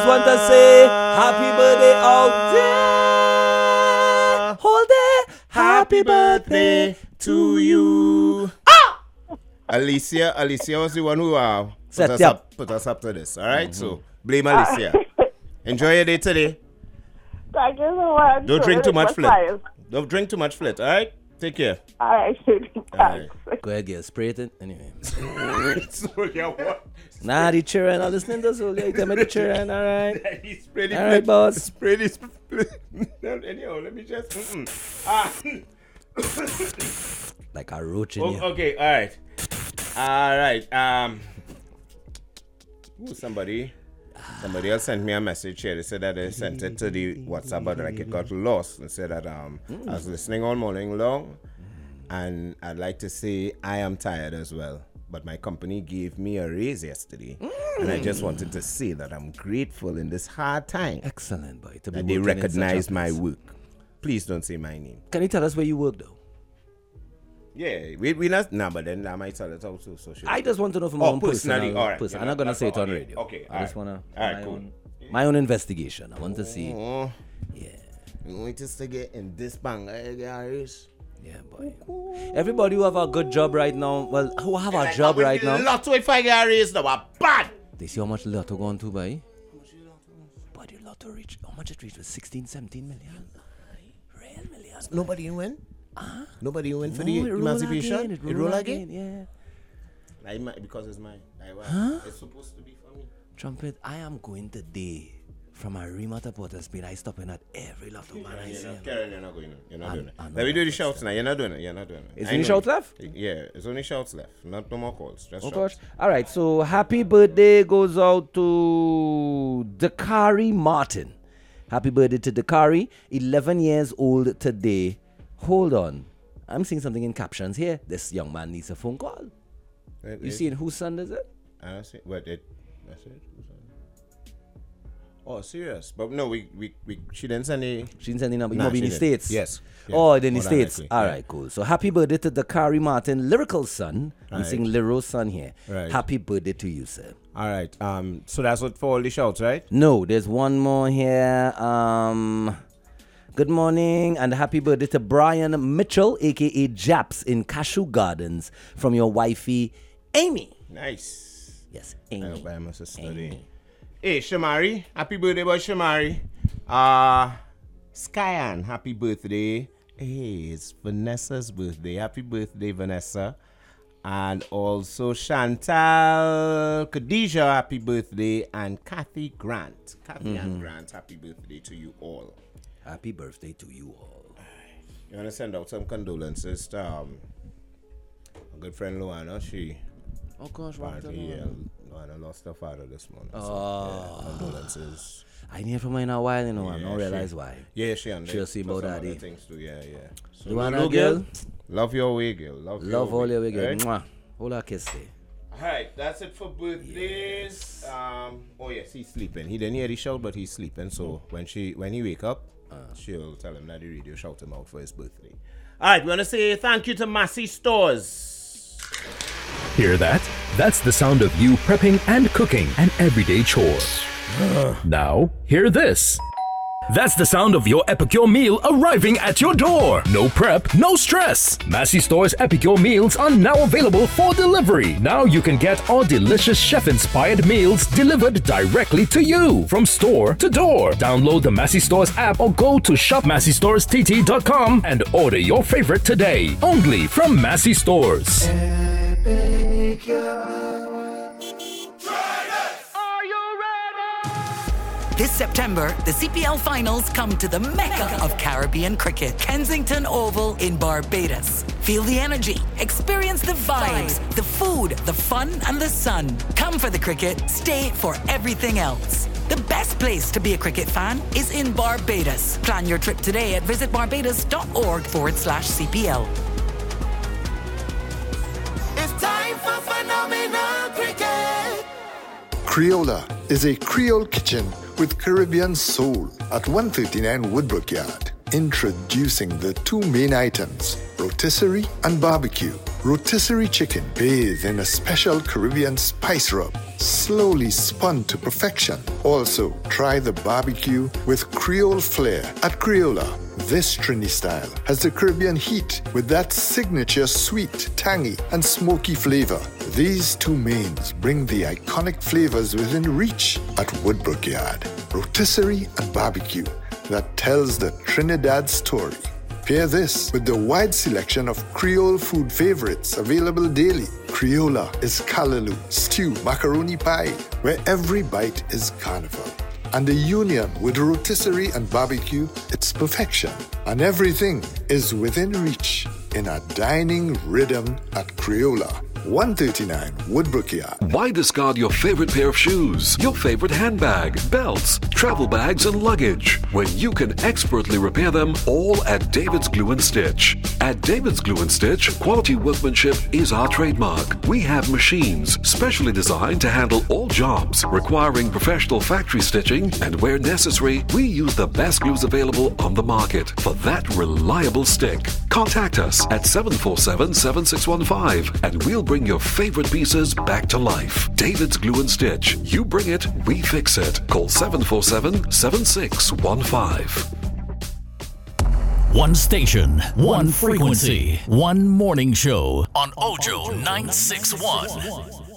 want to say happy birthday out there. Hold there. Happy birthday to you. Alicia was the one who put us up to this. All right, so blame Alicia. Enjoy your day today. Thank you so much. Don't drink too much flit. Don't drink too much flit. All right, take care. All right, thanks. Go ahead, get spray it. Anyway. What? Nah, the children are listening to so you tell me the children, all right? He's pretty. All right, boss. Spray this. Anyhow, let me just. Like a roach in here. Okay, all right. Somebody else sent me a message here. They said that they sent it to the WhatsApp, but like it got lost. They said that I was listening all morning long, and I'd like to say I am tired as well. But my company gave me a raise yesterday, and I just wanted to say that I'm grateful in this hard time. Excellent, boy. That they recognize my work. Please don't say my name. Can you tell us where you work, though? Yeah, we not. Nah, but then I might tell it also. So I just want to know from my own personally. All right. I'm not gonna say it on radio. Okay. I just wanna. Cool. My own investigation. I want to see. Yeah. You want to get in this bang, guys. Yeah, boy. Everybody who have a good job right now, who have a job right now. Lotto if I get raised now, bad. They see how much Lotto gone to, boy. Boy, the Lotto reached. How much it reached? Was 16, 17 million. Real millions. Nobody win. Nobody win for No, the it roll emancipation? again, It roll again? Yeah. Because it's mine. It's supposed to be for me. Trumpet, I am going today from Arima to Port of Spain. I stop in at every Lotto man I see. Karen, you're not going. You're not doing it. Let me do the shouts now. You're not doing it. Is there any shouts left? Yeah, it's only shouts left. No more calls. Just Oh shouts. gosh. All right. So happy birthday goes out to Dakari Martin. Happy birthday to Dakari. 11 years old today. Hold on. I'm seeing something in captions here. This young man needs a phone call. You seeing whose son is it? I don't see. That's it. Oh, serious? But no, she didn't send any. She didn't send any number. Nah, You might be in the States. Yes. Yeah, Oh, in the more than States. likely. All Yeah. right, cool. So happy birthday to Dakari Martin, lyrical son. I'm Right. seeing Liro's son here. Right. Happy birthday to you, sir. All right. So that's what for all the shouts, right? No, there's one more here. Good morning and happy birthday to Brian Mitchell, aka Japs in Cashew Gardens, from your wifey, Amy. Nice. Yes, I Amy. hope I must study. Amy. Hey, Shamari. Happy birthday, boy, Shamari. Skyan, happy birthday. Hey, it's Vanessa's birthday. Happy birthday, Vanessa. And also Chantal Khadijah, happy birthday. And Kathy Grant. Kathy and Grant, happy birthday to you all. Happy birthday to you all. You want to send out some condolences to a good friend Luana. She Oh gosh, what apparently Luana lost her father this morning. So, Oh. condolences. I didn't hear from her in a while, you know. I don't realize why. Yeah, she and She'll see about that. daddy. Things too, yeah. So, Luana, girl. Love your way, girl. Love all your way, girl. right? Mwah. Hold our kiss there. Alright, that's it for birthdays. Oh yes, he's sleeping. He didn't hear the shout, but he's sleeping. So when he wake up, she'll tell him that the radio shout him out for his birthday. Alright, we want to say thank you to Massey Stores. Hear that? That's the sound of you prepping and cooking an everyday chore. Now, hear this. That's the sound of your Epicure meal arriving at your door. No prep, no stress. Massey Store's Epicure meals are now available for delivery. Now you can get our delicious chef-inspired meals delivered directly to you from store to door. Download the Massey Stores app or go to shopmasseystorest.com and order your favorite today. Only from Massey Stores. This September, the CPL finals come to the Mecca of Caribbean cricket, Kensington Oval in Barbados. Feel the energy, experience the vibes, the food, the fun, and the sun. Come for the cricket, stay for everything else. The best place to be a cricket fan is in Barbados. Plan your trip today at visitbarbados.org/CPL. It's time for phenomenal cricket. Creola is a Creole kitchen with Caribbean soul at 139 Woodbrook Yard. Introducing the two main items, rotisserie and barbecue. Rotisserie chicken bathed in a special Caribbean spice rub, slowly spun to perfection. Also, try the barbecue with Creole flair at Criolla. This Trini style has the Caribbean heat with that signature sweet, tangy, and smoky flavor. These two mains bring the iconic flavors within reach at Woodbrook Yard. Rotisserie and barbecue that tells the Trinidad story. Pair this with the wide selection of Creole food favorites available daily. Criolla is callaloo, stew, macaroni pie, where every bite is carnival. And the union with rotisserie and barbecue, it's perfection. And everything is within reach in a dining rhythm at Criolla. 139 Woodbrook Yard. Why discard your favorite pair of shoes, your favorite handbag, belts, travel bags, and luggage when you can expertly repair them all at David's Glue and Stitch? At David's Glue and Stitch, quality workmanship is our trademark. We have machines specially designed to handle all jobs requiring professional factory stitching, and where necessary, we use the best glues available on the market for that reliable stick. Contact us at 747-7615 and we'll bring your favorite pieces back to life. David's Glue and Stitch. You bring it, we fix it. Call 747-7615. One station, one frequency, one morning show on Ojo 961.